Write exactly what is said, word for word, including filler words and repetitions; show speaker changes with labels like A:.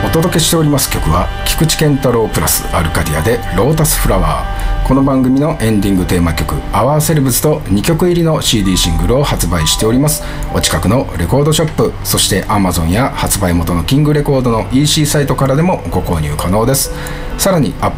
A: お届けしております曲は菊池健太郎プラスアルカディアでロータスフラワー。この番組のエンディングテーマ曲アワーセレブズとにきょく入りの シーディー シングルを発売しております。お近くのレコードショップ、そして Amazon や発売元のキングレコードの イーシー サイトからでもご購入可能です。さらに